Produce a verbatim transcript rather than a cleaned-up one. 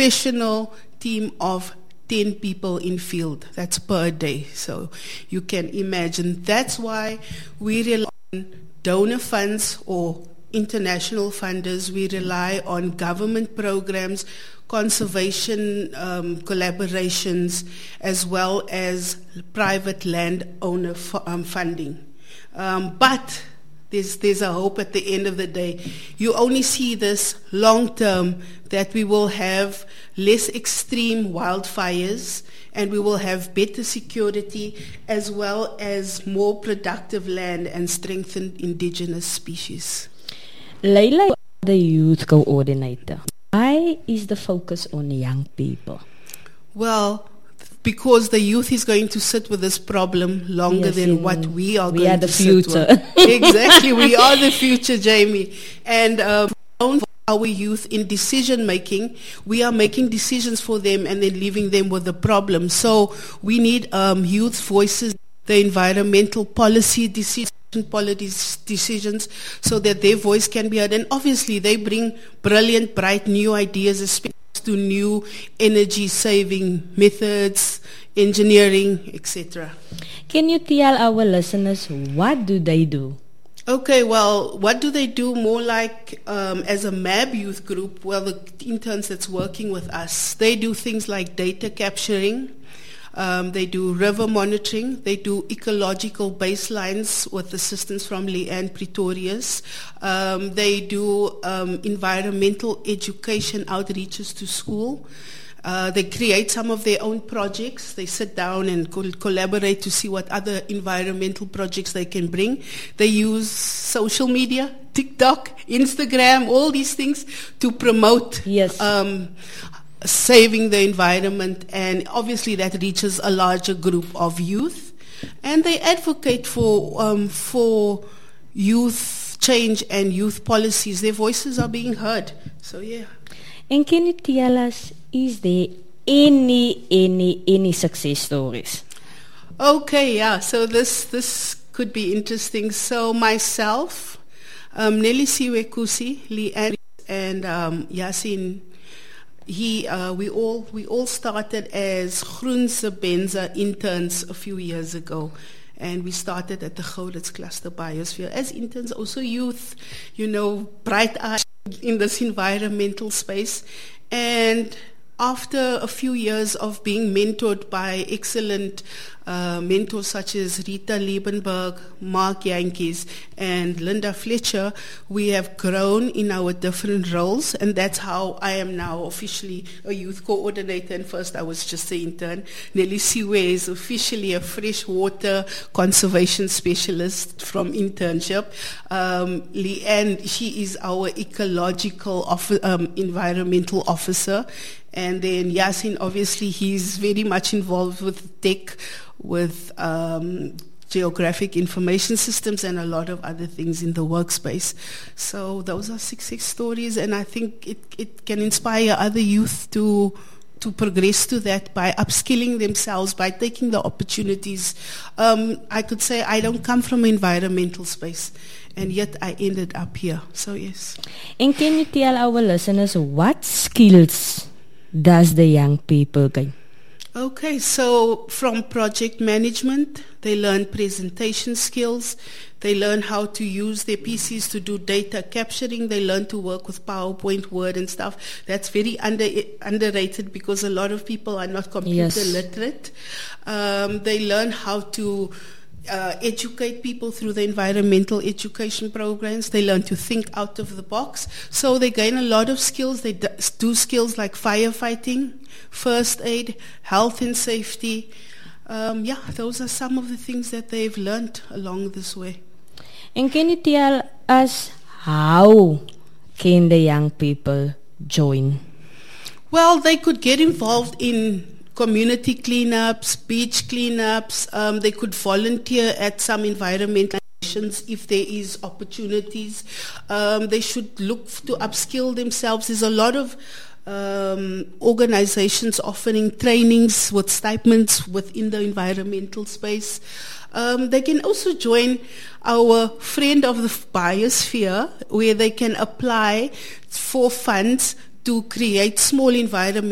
professional team of ten people in field. That's per day. So you can imagine. That's why we rely on donor funds or international funders. We rely on government programs, conservation um, collaborations, as well as private landowner f- um, funding. Um, but there's, there's a hope at the end of the day. You only see this long term, that we will have less extreme wildfires and we will have better security, as well as more productive land and strengthened indigenous species. Leila, the youth coordinator, why is the focus on young people? Well, because the youth is going to sit with this problem longer Yes, than in- what we are we going are the to future. sit with. Exactly, we are the future, Jamie. And um, our youth in decision making, we are making decisions for them and then leaving them with the problem. So we need um, youth voices, the environmental policy decisions, policy decisions, so that their voice can be heard. And obviously they bring brilliant, bright new ideas, especially to new energy saving methods, engineering, et cetera. Can you tell our listeners, what do they do? Okay, well, what do they do? More like um, as a M A B youth group, well, the interns that's working with us, they do things like data capturing, um, they do river monitoring, they do ecological baselines with assistance from Leanne Pretorius, um, they do um, environmental education outreaches to school. Uh, they create some of their own projects. They sit down and co- collaborate to see what other environmental projects they can bring. They use social media, TikTok, Instagram, all these things to promote Yes. um, saving the environment. And obviously that reaches a larger group of youth. And they advocate for um, for youth change and youth policies. Their voices are being heard. So, yeah. And can you tell us, is there any, any, any success stories? Okay, yeah. So this this could be interesting. So myself, um, Nelly Siwekusi, Leanne, and um, Yasin, he, uh, we all we all started as Groense Benza interns a few years ago. And we started at the Gouditz Cluster Biosphere as interns, also youth, you know, bright eyes in this environmental space. And after a few years of being mentored by excellent uh, mentors such as Rita Liebenberg, Mark Yankees, and Linda Fletcher, we have grown in our different roles, and that's how I am now officially a youth coordinator. And first I was just an intern. Nelly Siwe is officially a freshwater conservation specialist from internship. Um, Leanne, she is our ecological offi- um, environmental officer. And then Yasin, obviously, he's very much involved with tech, with um, geographic information systems, and a lot of other things in the workspace. So those are success stories, and I think it, it can inspire other youth to to progress to that by upskilling themselves, by taking the opportunities. Um, I could say I don't come from an environmental space, and yet I ended up here. So yes. And can you tell our listeners, what skills does the young people gain? Okay, so from project management, they learn presentation skills, they learn how to use their P Cs to do data capturing, they learn to work with PowerPoint, Word and stuff. That's very under, underrated because a lot of people are not computer Yes. literate. Um, they learn how to Uh, educate people through the environmental education programs. They learn to think out of the box. So they gain a lot of skills. They d- do skills like firefighting, first aid, health and safety. Um, yeah, those are some of the things that they've learned along this way. And can you tell us, how can the young people join? Well, they could get involved in community cleanups, beach cleanups. Um, they could volunteer at some environmental actions if there is opportunities. Um, they should look to upskill themselves. There's a lot of um, organizations offering trainings with stipends within the environmental space. Um, they can also join our Friend of the Biosphere, where they can apply for funds to create small environmental